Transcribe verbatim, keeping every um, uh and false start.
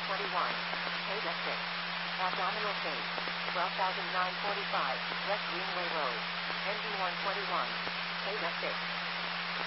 twenty-one. Pega six. Abdominal case. twelve thousand nine hundred forty-five. West Greenway Road. N D one twenty-one. Pega six.